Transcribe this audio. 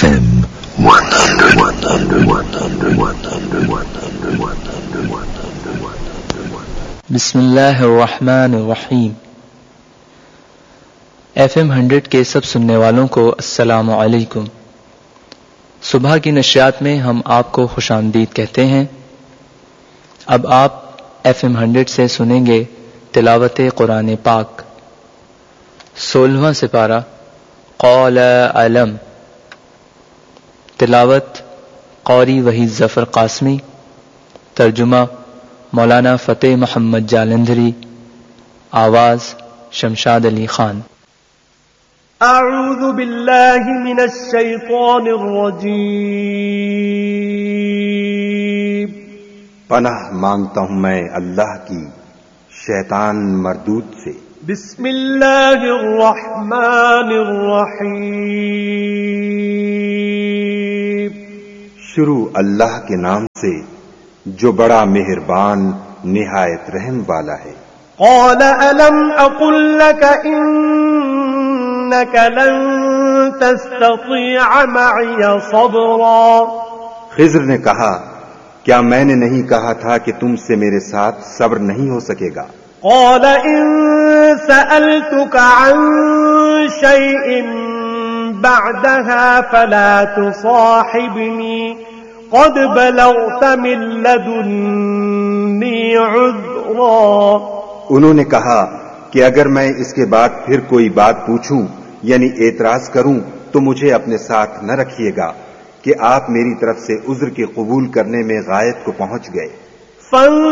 FM 100. بسم اللہ الرحمن الرحیم۔ FM 100 کے سب سننے والوں کو السلام علیکم۔ صبح کی نشریات میں ہم آپ کو خوش آمدید کہتے ہیں۔ اب آپ FM 100 سے سنیں گے تلاوت قرآن پاک، 16واں سپارہ قال علم، تلاوت قاری وحید ظفر قاسمی، ترجمہ مولانا فتح محمد جالندھری، آواز شمشاد علی خان۔ اعوذ باللہ من الشیطان الرجیم، پناہ مانگتا ہوں میں اللہ کی شیطان مردود سے۔ بسم اللہ الرحمن الرحیم، شروع اللہ کے نام سے جو بڑا مہربان نہایت رحم والا ہے۔ قال الم اقل لك انك لن تستطيع معي صبرا، خضر نے کہا کیا میں نے نہیں کہا تھا کہ تم سے میرے ساتھ صبر نہیں ہو سکے گا؟ قال ان سألتك عن شيء بعدها فلا تصاحبني قد بلغت من لدني عذرا، انہوں نے کہا کہ اگر میں اس کے بعد پھر کوئی بات پوچھوں یعنی اعتراض کروں تو مجھے اپنے ساتھ نہ رکھیے گا کہ آپ میری طرف سے عذر کے قبول کرنے میں غایت کو پہنچ گئے۔